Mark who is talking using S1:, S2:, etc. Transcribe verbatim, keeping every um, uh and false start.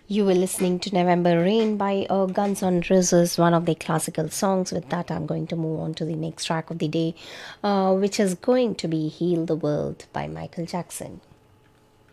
S1: You were listening to November Rain by uh, Guns N' Roses, one of their classical songs. With that, I'm going to move on to the next track of the day, uh, which is going to be Heal the World by Michael Jackson.